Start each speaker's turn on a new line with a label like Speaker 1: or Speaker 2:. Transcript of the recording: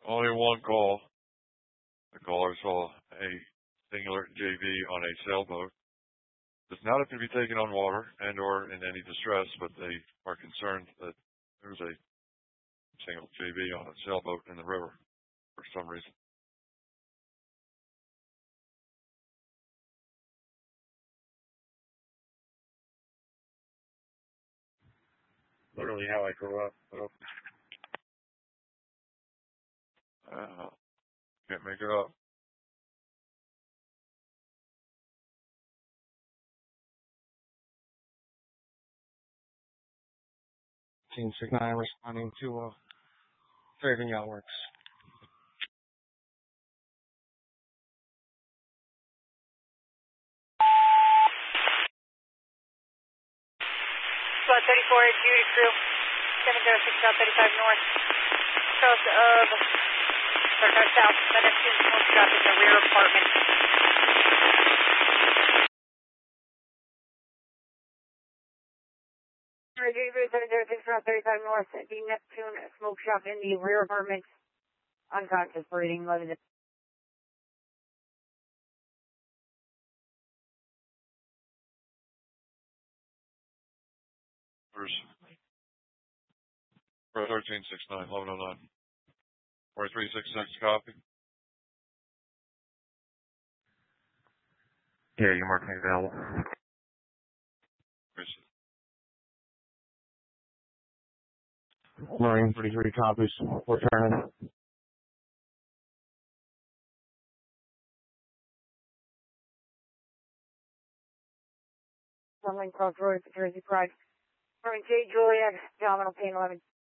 Speaker 1: Only one call. The caller saw a singular JV on a sailboat. Does not have to be taken on water and or in any distress, but they are concerned that there's a single JV on a sailboat in the river for some reason.
Speaker 2: Literally how I grew up. So.
Speaker 1: Can't make it up.
Speaker 3: Team 69 responding to Draven Yacht Works.
Speaker 4: Squad 34, Judy crew, 706 South 35 North, south of, south, Neptune smoke shop in the rear apartment. Judy 706 South 35 North, the Neptune smoke shop in the rear apartment, unconscious, breathing, limited.
Speaker 1: For 1369, 1109. 4366, copy.
Speaker 2: Yeah, you're marking available.
Speaker 3: Marine 33 copies. We're turning.
Speaker 4: Sunline Crossroads, Jersey Pride. Marine J. Juliet, Domino Pain 11.